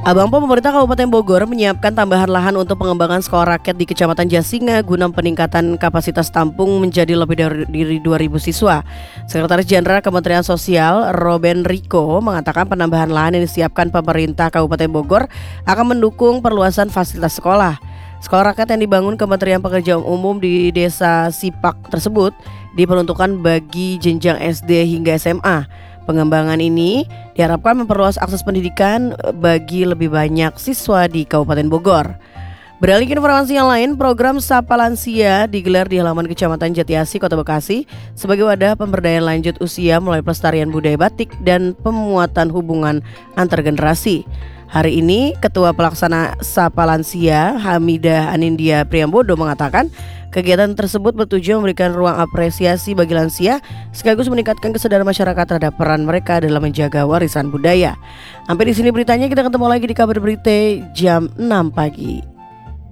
Abang Po, pemerintah Kabupaten Bogor menyiapkan tambahan lahan untuk pengembangan sekolah rakyat di Kecamatan Jasinga guna peningkatan kapasitas tampung menjadi lebih dari 2.000 siswa. Sekretaris Jenderal Kementerian Sosial Robben Riko mengatakan penambahan lahan yang disiapkan pemerintah Kabupaten Bogor akan mendukung perluasan fasilitas sekolah. Sekolah rakyat yang dibangun Kementerian Pekerjaan Umum di Desa Sipak tersebut diperuntukkan bagi jenjang SD hingga SMA. Pengembangan ini diharapkan memperluas akses pendidikan bagi lebih banyak siswa di Kabupaten Bogor. Beralih ke informasi yang lain, program Sapa Lansia digelar di halaman Kecamatan Jatiasi, Kota Bekasi sebagai wadah pemberdayaan lanjut usia melalui pelestarian budaya batik dan pemuatan hubungan antar generasi. Hari ini, Ketua Pelaksana Sapa Lansia Hamidah Anindya Priambodo mengatakan kegiatan tersebut bertujuan memberikan ruang apresiasi bagi lansia sekaligus meningkatkan kesadaran masyarakat terhadap peran mereka dalam menjaga warisan budaya. Sampai di sini beritanya, kita ketemu lagi di kabar berita jam 6 pagi.